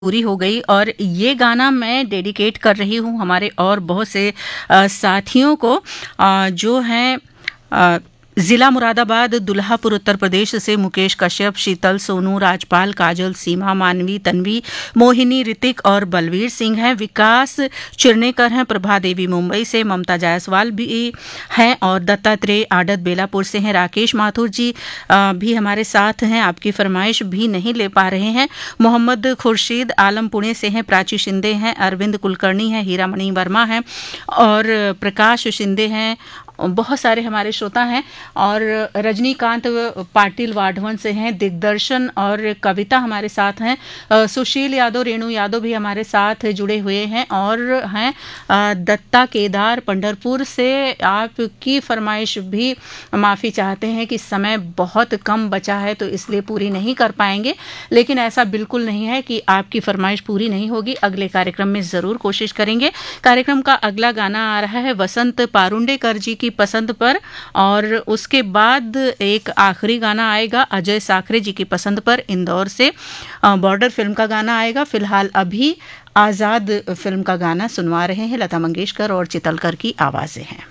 पूरी हो गई और ये गाना मैं डेडिकेट कर रही हूँ हमारे और बहुत से साथियों को जो हैं जिला मुरादाबाद, दुल्हापुर, उत्तर प्रदेश से मुकेश कश्यप, शीतल, सोनू, राजपाल, काजल, सीमा, मानवी, तन्वी, मोहिनी, ऋतिक और बलवीर सिंह हैं। विकास चिरनेकर हैं प्रभा देवी मुंबई से, ममता जायसवाल भी हैं और दत्तात्रेय आडत बेलापुर से हैं। राकेश माथुर जी भी हमारे साथ हैं, आपकी फरमाइश भी नहीं ले पा रहे हैं। मोहम्मद खुर्शीद आलम पुणे से हैं, प्राची शिंदे हैं, अरविंद कुलकर्णी हैं, हीरामणि वर्मा हैं और प्रकाश शिंदे हैं। बहुत सारे हमारे श्रोता हैं और रजनीकांत पाटिल वाढवन से हैं, दिग्दर्शन और कविता हमारे साथ हैं, सुशील यादव, रेणु यादव भी हमारे साथ जुड़े हुए हैं और हैं दत्ता केदार पंढरपुर से। आपकी फरमाइश भी माफ़ी चाहते हैं कि समय बहुत कम बचा है तो इसलिए पूरी नहीं कर पाएंगे, लेकिन ऐसा बिल्कुल नहीं है कि आपकी फरमाइश पूरी नहीं होगी। अगले कार्यक्रम में ज़रूर कोशिश करेंगे। कार्यक्रम का अगला गाना आ रहा है वसंत पारुंडेकर जी की पसंद पर और उसके बाद एक आखिरी गाना आएगा अजय साखरे जी की पसंद पर, इंदौर से बॉर्डर फिल्म का गाना आएगा। फिलहाल अभी आज़ाद फिल्म का गाना सुनवा रहे हैं, लता मंगेशकर और चितलकर की आवाज़ें हैं।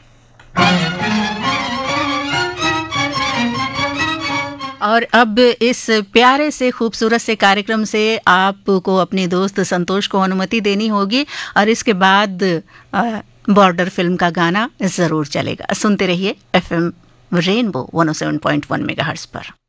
और अब इस प्यारे से खूबसूरत से कार्यक्रम से आपको अपने दोस्त संतोष को अनुमति देनी होगी और इसके बाद बॉर्डर फिल्म का गाना ज़रूर चलेगा। सुनते रहिए FM रेनबो 107.1 मेगाहर्ट्ज़ पर।